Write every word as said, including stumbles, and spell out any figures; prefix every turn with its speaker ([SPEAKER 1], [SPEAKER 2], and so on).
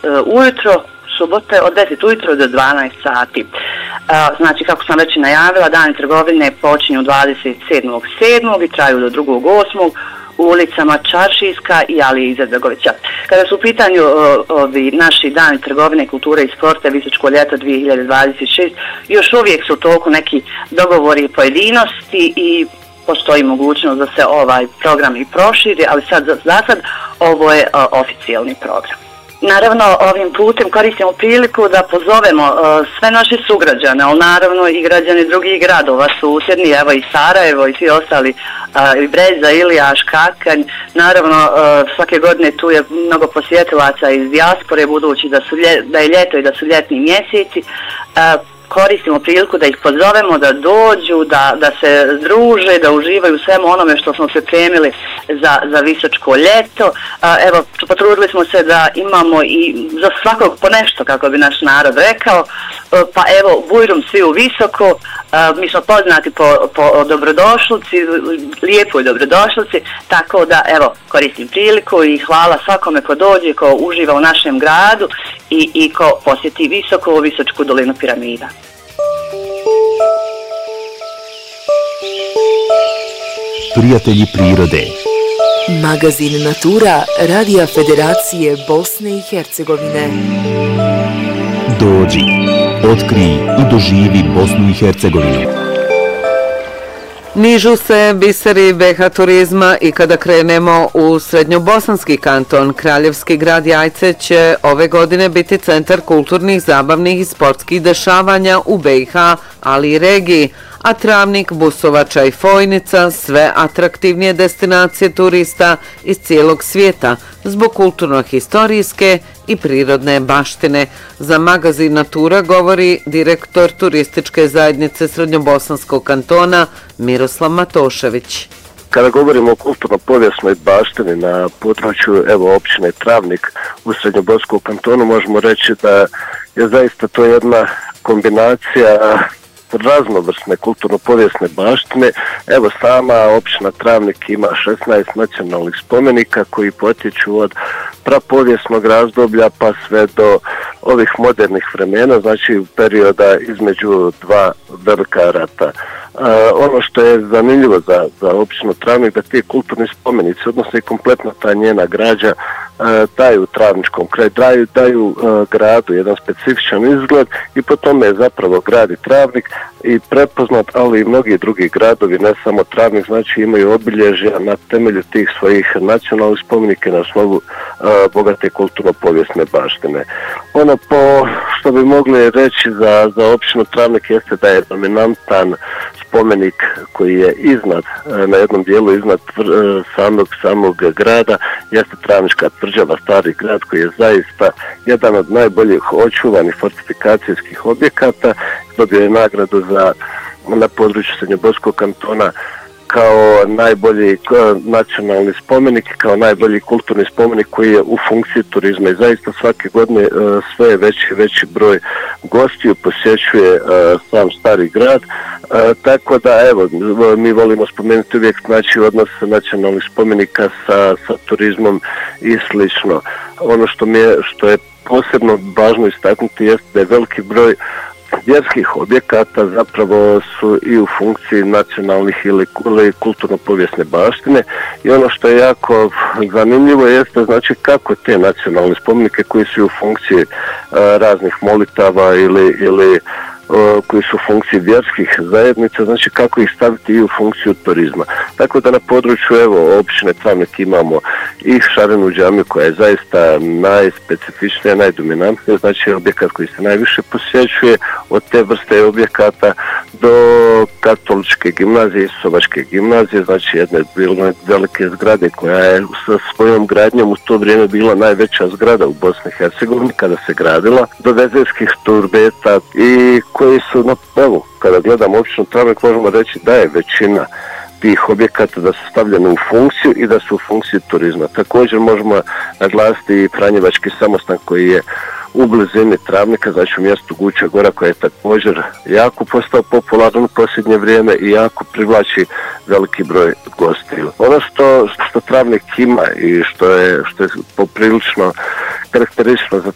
[SPEAKER 1] ujutro, subote od deset ujutro do dvanaest sati. Znači, kako sam već najavila, dani trgovine počinju dvadeset sedmog sedmog i traju do drugog osmog u ulicama Čaršijska i Alije Izetbegovića. Kada su u pitanju ovi naši dani trgovine, kulture i sporta Visočko ljeto dvije hiljade dvadeset šest, još uvijek su u toku neki dogovori i pojedinosti i postoji mogućnost da se ovaj program i proširi, ali sad za sad ovo je o, oficijalni program. Naravno, ovim putem koristimo priliku da pozovemo uh, sve naše sugrađane, ali naravno i građani drugih gradova, susjedni, evo i Sarajevo i svi ostali, uh, i Breza, Ilijaš, Kakanj. Naravno, uh, svake godine tu je mnogo posjetilaca iz dijaspore, budući da, su lje, da je ljeto i da su ljetni mjeseci. Uh, koristimo priliku da ih pozovemo da dođu, da, da se druže, da uživaju u svemu onome što smo se pripremili za, za Visočko ljeto. A, evo, potrudili smo se da imamo i za svakog po nešto, kako bi naš narod rekao. A, pa evo, bujrum svi u Visoko, a, mi smo poznati po, po dobrodošlici, lijepoj dobrodošlici, tako da evo, koristim priliku i hvala svakome ko dođe, ko uživa u našem gradu i, i ko posjeti Visoko, Visočku dolinu piramida.
[SPEAKER 2] Prijatelji prirode.
[SPEAKER 3] Magazin Natura Radija Federacije Bosne i Hercegovine.
[SPEAKER 2] Dođi, otkrij i doživi Bosnu i Hercegovinu.
[SPEAKER 4] Nižu se biseri B H turizma i kada krenemo u srednjobosanski kanton, Kraljevski grad Jajce će ove godine biti centar kulturnih, zabavnih i sportskih dešavanja u B i H, ali i regiji, a Travnik, Busovača i Fojnica sve atraktivnije destinacije turista iz cijelog svijeta zbog kulturno-historijske i prirodne baštine. Za magazin Natura govori direktor turističke zajednice Srednjobosanskog kantona Miroslav Matošević.
[SPEAKER 5] Kada govorimo o kulturno-povijesnoj baštini na području evo općine Travnik u Srednjobosanskom kantonu, možemo reći da je zaista to jedna kombinacija raznovrsne kulturno-povijesne baštine. Evo, sama općina Travnik ima šesnaest nacionalnih spomenika koji potječu od prapovijesnog razdoblja pa sve do ovih modernih vremena, znači perioda između dva velika rata. Uh, ono što je zanimljivo za, za općinu Travnik, da ti kulturni spomenici, odnosno i kompletna ta njena građa, uh, daju travničkom kraju, daju, daju uh, gradu jedan specifičan izgled i po tome je zapravo grad i Travnik i prepoznat, ali i mnogi drugi gradovi, ne samo Travnik, znači imaju obilježja na temelju tih svojih nacionalnih spomenika na osnovu uh, bogate kulturno-povijesne baštine. Ono po što bi mogli reći za, za općinu Travnik jeste da je dominantan spomenik koji je iznad, na jednom dijelu iznad samog, samog grada, jeste Travnička tvrđava, stari grad, koji je zaista jedan od najboljih očuvanih fortifikacijskih objekata. Dobio je nagradu za, na području Srednjobosanskog kantona kao najbolji nacionalni spomenik, kao najbolji kulturni spomenik koji je u funkciji turizma i zaista svake godine sve veći veći broj gostiju posjećuje sam stari grad. Tako da evo, mi volimo spomenuti uvijek znači odnos nacionalnih spomenika sa, sa turizmom i slično. Ono što mi je, što je posebno važno istaknuti jeste da je veliki broj vjerskih objekata zapravo su i u funkciji nacionalnih ili, ili kulturno-povijesne baštine i ono što je jako zanimljivo jeste znači kako te nacionalne spomenike koji su u funkciji uh, raznih molitava ili, ili uh, koji su u funkciji vjerskih zajednica, znači kako ih staviti i u funkciju turizma. Tako da na području evo općine Travnik imamo i Šarenu džamiju koja je zaista najspecifičnija, najdominantnija, znači objekat koji se najviše posjećuje od te vrste objekata do katoličke gimnazije i Sovačke gimnazije, znači jedne velike zgrade koja je sa svojom gradnjom u to vrijeme bila najveća zgrada u Bosni i Hercegovini kada se gradila, do vezerskih turbeta i koji su, no, evo, kada gledamo općinu Travnik možemo reći da je većina tih objekata da su stavljeni u funkciju i da su u funkciji turizma. Također možemo naglasiti i Franjevački samostan koji je u blizini Travnika, znači u mjestu Guča Gora, koja je također jako postao popularan u posljednje vrijeme i jako privlači veliki broj gostiju. Ono što, što Travnik ima i što je, što je poprilično karakteristično za